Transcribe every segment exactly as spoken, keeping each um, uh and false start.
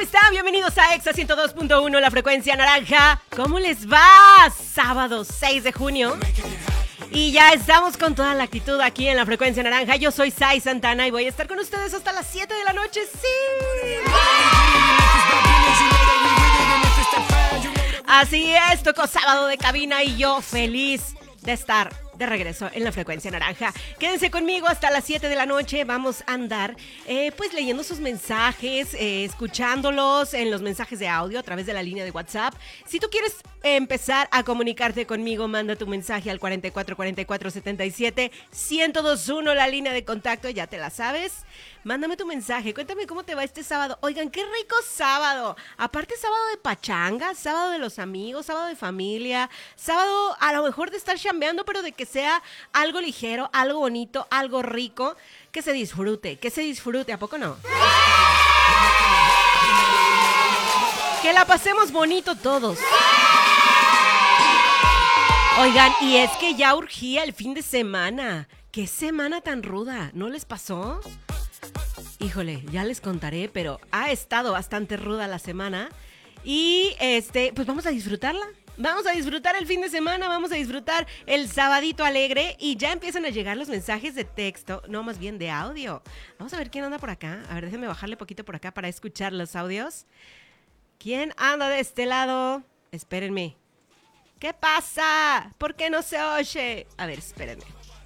están? Bienvenidos a Exa ciento dos punto uno, la frecuencia naranja. ¿Cómo les va? Sábado seis de junio. Y ya estamos con toda la actitud aquí en la frecuencia naranja. Yo soy Sai Santana y voy a estar con ustedes hasta las siete de la noche. ¡Sí! Así es, tocó sábado de cabina y yo feliz de estar de regreso en la frecuencia naranja. Quédense conmigo hasta las siete de la noche. Vamos a andar eh, pues leyendo sus mensajes, eh, escuchándolos en los mensajes de audio a través de la línea de WhatsApp. Si tú quieres eh, empezar a comunicarte conmigo, manda tu mensaje al cuarenta y cuatro, cuarenta y cuatro, setenta y siete, ciento dos punto uno, la línea de contacto, ya te la sabes. Mándame tu mensaje, cuéntame cómo te va este sábado. Oigan, qué rico sábado. Aparte, sábado de pachanga, sábado de los amigos, sábado de familia, sábado a lo mejor de estar chambeando, pero de que sea algo ligero, algo bonito, algo rico, que se disfrute, que se disfrute, ¿a poco no? Que la pasemos bonito todos. Oigan, y es que ya urgía el fin de semana. ¡Qué semana tan ruda! ¿No les pasó? Híjole, ya les contaré, pero ha estado bastante ruda la semana. Y este, pues vamos a disfrutarla. Vamos a disfrutar el fin de semana, vamos a disfrutar el sabadito alegre. Y ya empiezan a llegar los mensajes de texto, no, más bien de audio. Vamos a ver quién anda por acá. A ver, déjenme bajarle poquito por acá para escuchar los audios. ¿Quién anda de este lado? Espérenme. ¿Qué pasa? ¿Por qué no se oye? A ver, espérenme.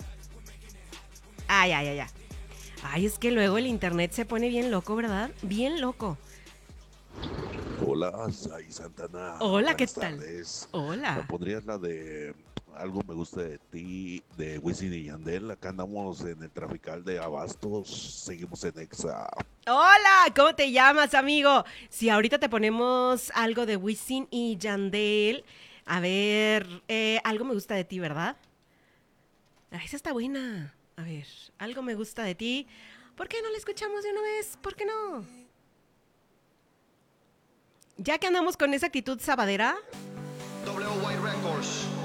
Ay, ay, ay, ay. Ay, es que luego el internet se pone bien loco, ¿verdad? Bien loco. Hola, Sai Santana. Hola, Buenas ¿qué tal? tardes. Hola. ¿Me pondrías la de Algo me gusta de ti, de Wisin y Yandel? Acá andamos en el trafical de Abastos, seguimos en Exa. Hola, ¿cómo te llamas, amigo? Si ahorita te ponemos algo de Wisin y Yandel. A ver, eh, algo me gusta de ti, ¿verdad? Ah, esa está buena. A ver, algo me gusta de ti. ¿Por qué no la escuchamos de una vez? ¿Por qué no? Ya que andamos con esa actitud sabadera. W Y Records.